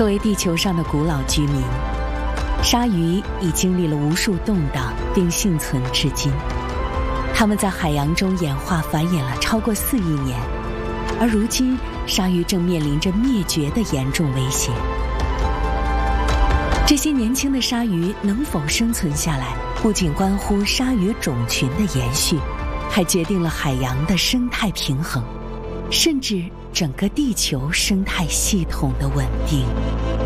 作为地球上的古老居民，鲨鱼已经历了无数动荡并幸存至今。它们在海洋中演化繁衍了超过4亿年，而如今鲨鱼正面临着灭绝的严重威胁。这些年轻的鲨鱼能否生存下来，不仅关乎鲨鱼种群的延续，还决定了海洋的生态平衡，甚至整个地球生态系统的稳定。